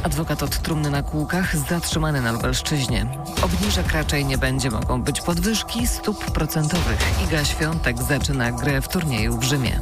Adwokat od trumny na kółkach zatrzymany na Lubelszczyźnie. Obniżek raczej nie będzie, mogą być podwyżki stóp procentowych. Iga Świątek zaczyna grę w turnieju w Rzymie.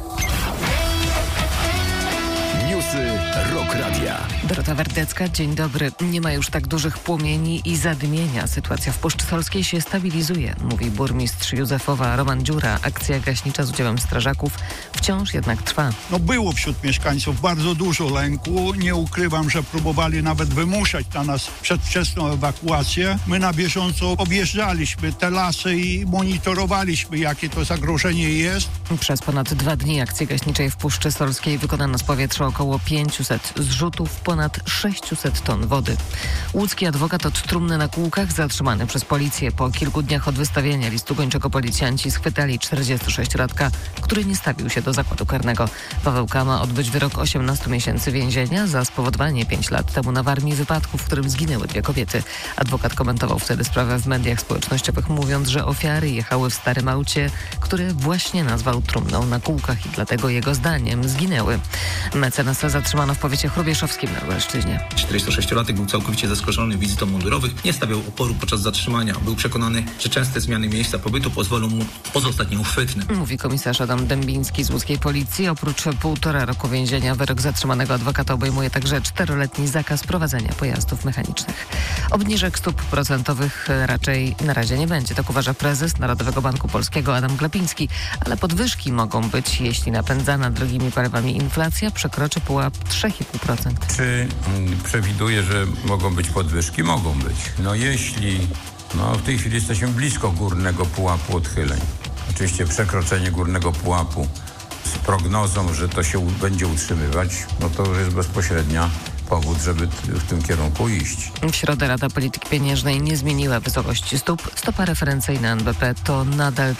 Newsy Rock Radia. Dorota Wardecka, dzień dobry. Nie ma już tak dużych płomieni i zadymienia. Sytuacja w Puszczy Solskiej się stabilizuje, mówi burmistrz Józefowa Roman Dziura. Akcja gaśnicza z udziałem strażaków wciąż jednak trwa. Było wśród mieszkańców bardzo dużo lęku. Nie ukrywam, że próbowali nawet wymuszać na nas przedwczesną ewakuację. My na bieżąco objeżdżaliśmy te lasy i monitorowaliśmy, jakie to zagrożenie jest. Przez ponad 2 dni akcji gaśniczej w Puszczy Solskiej wykonano z powietrza około 500 zrzutów, ponad 600 ton wody. Łódzki adwokat od trumny na kółkach zatrzymany przez policję. Po kilku dniach od wystawienia listu gończego policjanci schwytali 46-latka, który nie stawił się do zakładu karnego. Paweł K. ma odbyć wyrok 18 miesięcy więzienia za spowodowanie 5 lat temu na Warmii wypadku, w którym zginęły 2 kobiety. Adwokat komentował wtedy sprawę w mediach społecznościowych, mówiąc, że ofiary jechały w starym aucie, które właśnie nazwał trumną na kółkach i dlatego jego zdaniem zginęły. Mecenasa zatrzymano w powiecie chrubieszowskim na Lubelszczyźnie. 46-latek był całkowicie zaskoczony wizytą mundurowych, nie stawiał oporu podczas zatrzymania. Był przekonany, że częste zmiany miejsca pobytu pozwolą mu pozostać nieuchwytnym. Mówi komisarz Adam Dębiński z łódzkiej policji. Oprócz 1,5 roku więzienia wyrok zatrzymanego adwokata obejmuje także 4-letni zakaz prowadzenia pojazdów mechanicznych. Obniżek stóp procentowych raczej na razie nie będzie, tak uważa prezes Narodowego Banku Polskiego Adam Glapiński, ale podwyżki mogą być, jeśli napędzana drogimi paliwami inflacja przekroczy pułap 3,5%. Czy przewiduje, że mogą być podwyżki? Mogą być. Jeśli w tej chwili jesteśmy blisko górnego pułapu odchyleń. Oczywiście przekroczenie górnego pułapu z prognozą, że to się będzie utrzymywać, to już jest bezpośrednia powód, żeby w tym kierunku iść. W środę Rada Polityki Pieniężnej nie zmieniła wysokości stóp. Stopa referencyjna NBP to nadal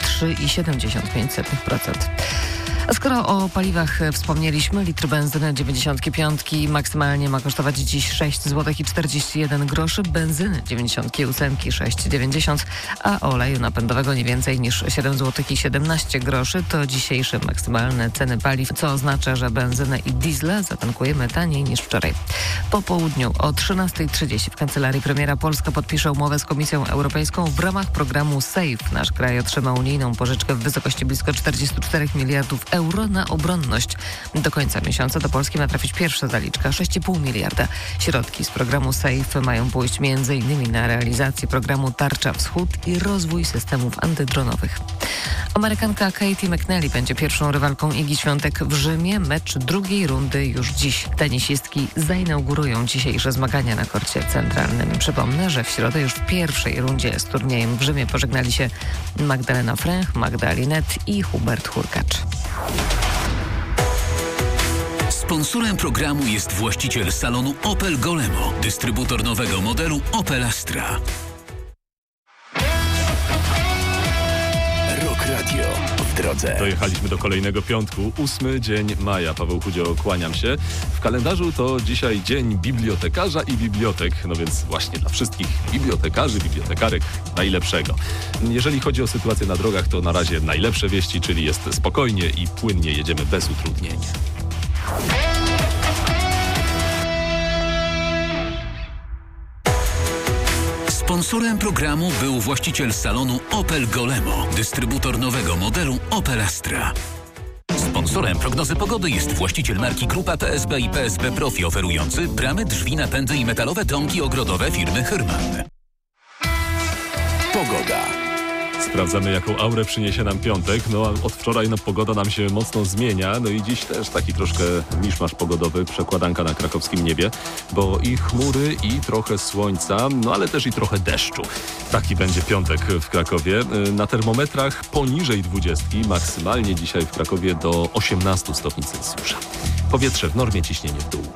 3,75%. A skoro o paliwach wspomnieliśmy, litr benzyny 95 maksymalnie ma kosztować dziś 6,41 zł, benzyny 98 6,90, a oleju napędowego nie więcej niż 7,17 zł. To dzisiejsze maksymalne ceny paliw, co oznacza, że benzynę i diesla zatankujemy taniej niż wczoraj. Po południu o 13:30 w kancelarii premiera Polska podpisze umowę z Komisją Europejską w ramach programu SAFE. Nasz kraj otrzyma unijną pożyczkę w wysokości blisko 44 miliardów euro na obronność. Do końca miesiąca do Polski ma trafić pierwsza zaliczka 6,5 miliarda. Środki z programu SAFE mają pójść m.in. na realizację programu Tarcza Wschód i rozwój systemów antydronowych. Amerykanka Katie McNally będzie pierwszą rywalką Igi Świątek w Rzymie. Mecz drugiej rundy już dziś. Tenisistki zainaugurują dzisiejsze zmagania na korcie centralnym. Przypomnę, że w środę już w pierwszej rundzie z turniejem w Rzymie pożegnali się Magdalena Fręch, Magda Linet i Hubert Hurkacz. Sponsorem programu jest właściciel salonu Opel Golemo, dystrybutor nowego modelu Opel Astra. Rock Radio w drodze. Dojechaliśmy do kolejnego piątku, 8 dzień maja. Paweł Chudzio, kłaniam się. W kalendarzu to dzisiaj dzień bibliotekarza i bibliotek, więc właśnie dla wszystkich bibliotekarzy, bibliotekarek najlepszego. Jeżeli chodzi o sytuację na drogach, to na razie najlepsze wieści, czyli jest spokojnie i płynnie jedziemy bez utrudnień. Sponsorem programu był właściciel salonu Opel Golemo, dystrybutor nowego modelu Opel Astra. Sponsorem prognozy pogody jest właściciel marki Grupa PSB i PSB Profi, oferujący bramy, drzwi, napędy i metalowe domki ogrodowe firmy Hyrman. Pogoda. Sprawdzamy, jaką aurę przyniesie nam piątek. A od wczoraj pogoda nam się mocno zmienia. I dziś też taki troszkę miszmasz pogodowy, przekładanka na krakowskim niebie, bo i chmury, i trochę słońca, ale też i trochę deszczu. Taki będzie piątek w Krakowie. Na termometrach poniżej 20, maksymalnie dzisiaj w Krakowie do 18 stopni Celsjusza. Powietrze w normie, ciśnienie w dół.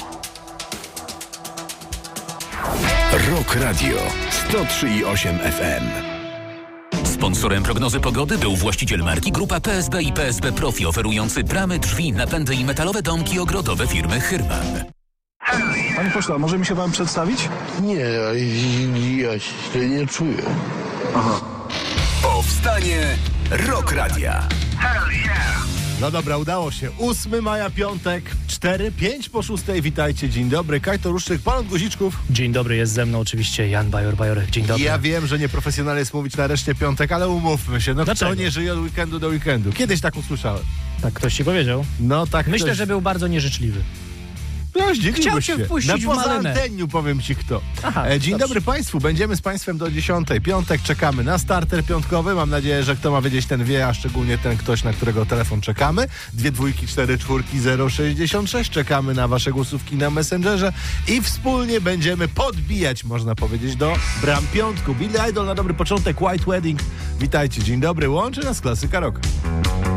Rock Radio 103,8 FM. Sponsorem prognozy pogody był właściciel marki Grupa PSB i PSB Profi, oferujący bramy, drzwi, napędy i metalowe domki ogrodowe firmy Hyrman. Panie pośle, a może mi się pan przedstawić? Nie, ja się nie czuję. Powstanie Rock Radia. No dobra, udało się. 8 maja, piątek, 4:05 po 6. Witajcie, dzień dobry. Kajto Ruszczyk, pan od Guziczków. Dzień dobry, jest ze mną oczywiście Jan Bajorek. Dzień dobry. Ja wiem, że nieprofesjonalnie jest mówić nareszcie piątek, ale umówmy się. No dlaczego? Kto nie żyje od weekendu do weekendu? Kiedyś tak usłyszałem. Tak ktoś ci powiedział? No tak. Myślę, że był bardzo nieżyczliwy. No, chciał cię wpuścić na w malynę. anteniu powiem ci kto. Aha, Dzień dobrze. dobry Państwu, będziemy z Państwem do 10. Piątek czekamy na starter piątkowy. Mam nadzieję, że kto ma wiedzieć, ten wie, a szczególnie ten ktoś, na którego telefon czekamy. 2 dwójki, 4 czwórki, 066. Czekamy na Wasze głosówki na Messengerze i wspólnie będziemy podbijać, można powiedzieć, do bram piątku. Billy Idol na dobry początek, White Wedding. Witajcie, dzień dobry, łączy nas klasyka rock.